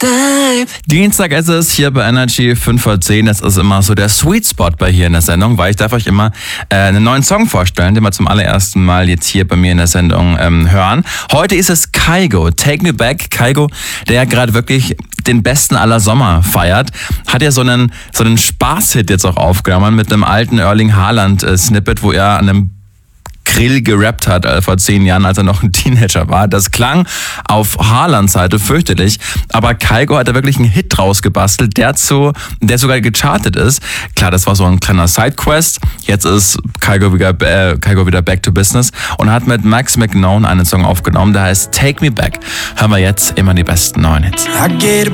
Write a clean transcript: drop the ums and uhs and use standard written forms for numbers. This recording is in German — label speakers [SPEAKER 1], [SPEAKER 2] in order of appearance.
[SPEAKER 1] Dienstag ist es hier bei Energy 5 vor 10. Das ist immer so der Sweet Spot bei hier in der Sendung, weil ich darf euch immer einen neuen Song vorstellen, den wir zum allerersten Mal jetzt hier bei mir in der Sendung hören. Heute ist es Kygo, Take Me Back. Kygo, der ja gerade wirklich den besten aller Sommer feiert, hat ja so einen Spaßhit jetzt auch aufgenommen mit einem alten Erling Haaland-Snippet, wo er an einem Grill gerappt hat vor 10 Jahren, als er noch ein Teenager war. Das klang auf Haalands Seite fürchterlich, aber Kygo hat da wirklich einen Hit draus gebastelt, der sogar gechartet ist. Klar, das war so ein kleiner Sidequest. Jetzt ist Kygo wieder back to business und hat mit Max McKnown einen Song aufgenommen, der heißt Take Me Back. Hören wir jetzt immer die besten neuen Hits.